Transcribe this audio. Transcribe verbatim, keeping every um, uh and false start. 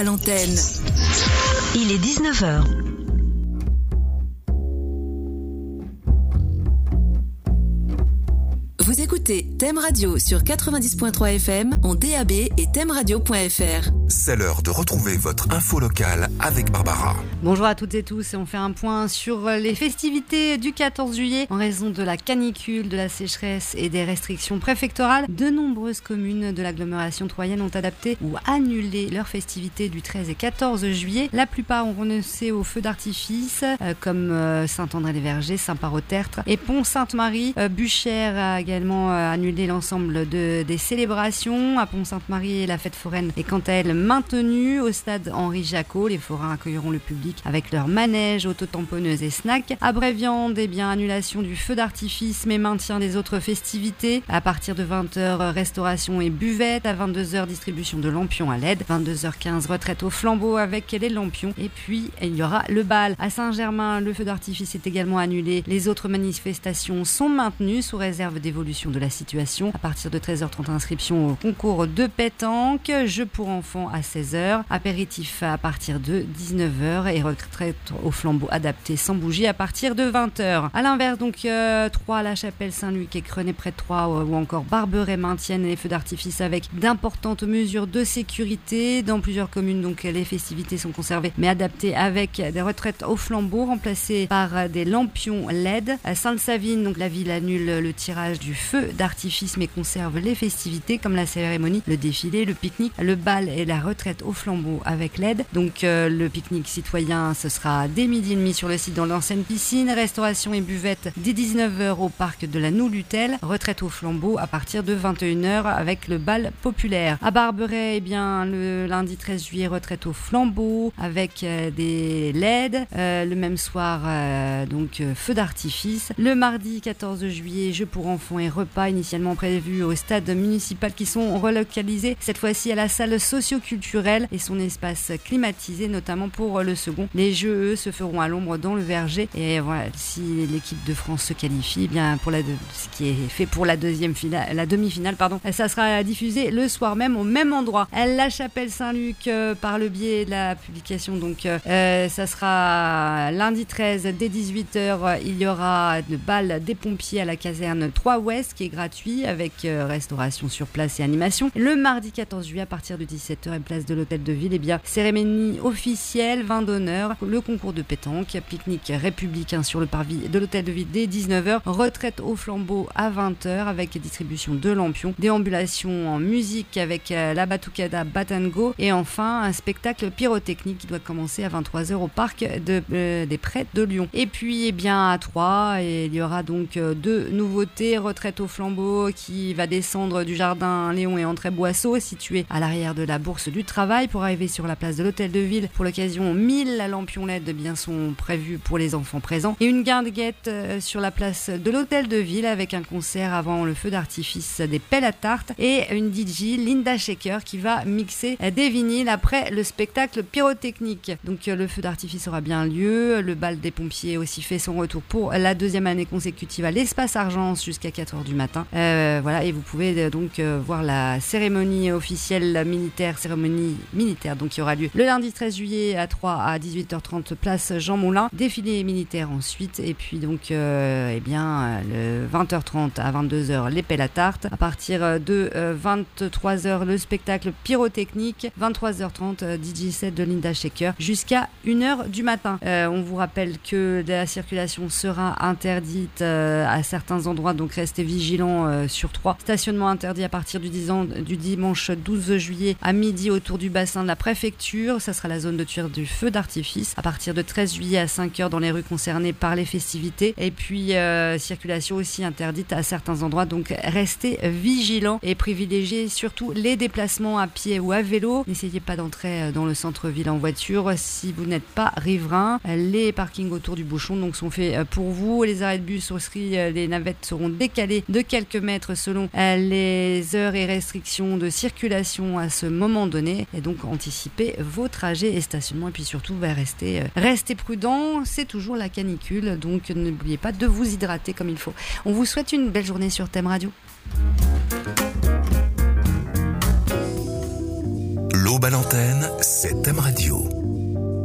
À l'antenne. Il est dix-neuf heures. Vous écoutez Thème Radio sur quatre-vingt-dix virgule trois F M en D A B et thème radio point F R. C'est l'heure de retrouver votre info locale avec Barbara. Bonjour à toutes et tous, on fait un point sur les festivités du quatorze juillet. En raison de la canicule, de la sécheresse et des restrictions préfectorales, de nombreuses communes de l'agglomération troyenne ont adapté ou annulé leurs festivités du treize et quatorze juillet. La plupart ont renoncé aux feux d'artifice, euh, comme euh, Saint-André-les-Vergers, Saint-Parot-Tertre et Pont-Sainte-Marie. Euh, Buchères a également annulé l'ensemble de, des célébrations. À Pont-Sainte-Marie, la fête foraine est quant à elle maintenue. Au stade Henri Jacot, les forains accueilleront le public avec leurs manèges, autotamponneuses et snacks. À Bréviande, eh bien, annulation du feu d'artifice mais maintien des autres festivités. À partir de vingt heures, restauration et buvette. À vingt-deux heures, distribution de lampions à L E D. vingt-deux heures quinze, retraite au flambeau avec les lampions. Et puis, il y aura le bal. À Saint-Germain, le feu d'artifice est également annulé. Les autres manifestations sont maintenues sous réserve d'évolution de la situation. À partir de treize heures trente, inscription au concours de pétanque, jeux pour enfants à seize heures, apéritif à partir de dix-neuf heures et retraite au flambeau adapté sans bougie à partir de vingt heures. À l'inverse, donc euh, Troyes, la Chapelle, Saint-Luc et Crenay près de Troyes ou encore Barberet maintiennent les feux d'artifice avec d'importantes mesures de sécurité. Dans plusieurs communes, donc les festivités sont conservées mais adaptées avec des retraites au flambeau remplacées par des lampions L E D. À Sainte-Savine, donc la ville annule le tirage du feu d'artifice mais conserve les festivités comme la cérémonie, le défilé, le pique-nique, le bal et la retraite au flambeau avec L E D. Donc euh, le pique-nique citoyen, ce sera dès midi et demi sur le site dans l'ancienne piscine, restauration et buvette dès dix-neuf heures au parc de la Noux-Lutel, retraite au flambeau à partir de vingt et une heures avec le bal populaire. À Barberet, eh bien le lundi treize juillet, retraite au flambeau avec euh, des L E D, euh, le même soir euh, donc euh, feu d'artifice. Le mardi quatorze juillet, jeux pour enfants et repas initialement prévus au stade municipal qui sont relocalisés cette fois-ci à la salle socio-culturelle et son espace climatisé notamment pour le second. Les jeux eux se feront à l'ombre dans le verger et voilà, si l'équipe de France se qualifie, eh bien pour la ce qui est fait pour la deuxième finale, la demi-finale pardon, ça sera diffusé le soir même au même endroit. La Chapelle Saint-Luc euh, par le biais de la publication donc euh, ça sera lundi treize dès dix-huit heures, il y aura le bal des pompiers à la caserne trois Ouest qui est gratuit avec euh, restauration sur place et animation. Le mardi quatorze juillet à partir de dix-sept heures et place de l'hôtel de ville, eh bien cérémonie officielle, vin d'honneur, le concours de pétanque, pique-nique républicain sur le parvis de l'hôtel de ville dès dix-neuf heures, retraite au flambeau à vingt heures avec distribution de lampions, déambulation en musique avec euh, la Batucada Batango et enfin un spectacle pyrotechnique qui doit commencer à vingt-trois heures au parc de, euh, des Prés de Lyon. Et puis eh bien à Troyes, et il y aura donc euh, deux nouveautés, retraite au flambeau qui va descendre du jardin Léon et André Boisseau situé à l'arrière de la Bourse du Travail pour arriver sur la place de l'hôtel de ville. Pour l'occasion, mille lampions L E D bien sont prévus pour les enfants présents et une guinguette euh, sur la place de l'hôtel de ville avec un concert avant le feu d'artifice des pelles à tarte et une D J Linda Shaker qui va mixer euh, des vinyles après le spectacle pyrotechnique. Donc euh, le feu d'artifice aura bien lieu, le bal des pompiers aussi fait son retour pour la deuxième année consécutive à l'espace Argence jusqu'à quatre heures du matin. Euh, voilà, et vous pouvez euh, donc euh, voir la cérémonie officielle militaire, cérémonie militaire donc qui aura lieu le lundi treize juillet à Troyes à dix-huit heures trente place Jean Moulin, défilé militaire ensuite et puis donc euh, eh bien le vingt heures trente à vingt-deux heures les pelles à tarte. À partir de euh, vingt-trois heures le spectacle pyrotechnique, vingt-trois heures trente euh, D J set de Linda Shaker jusqu'à une heure du matin. Euh, on vous rappelle que la circulation sera interdite euh, à certains endroits donc restez vigilants euh, sur Troyes. Stationnement interdit à partir du, dix ans, du dimanche douze juillet à midi autour du bassin de la préfecture. Ça sera la zone de tir du feu d'artifice. À partir de treize juillet à cinq heures dans les rues concernées par les festivités. Et puis, euh, circulation aussi interdite à certains endroits. Donc, restez vigilants et privilégiez surtout les déplacements à pied ou à vélo. N'essayez pas d'entrer dans le centre-ville en voiture si vous n'êtes pas riverain. Les parkings autour du bouchon donc, sont faits pour vous. Les arrêts de bus aussi, les navettes seront décalées de quelques mètres selon les heures et restrictions de circulation à ce moment donné. Et donc, anticipez vos trajets et stationnements. Et puis surtout, bah, restez, restez prudents. C'est toujours la canicule. Donc, n'oubliez pas de vous hydrater comme il faut. On vous souhaite une belle journée sur Thème Radio. L'aube coupe à l'antenne, c'est Thème Radio.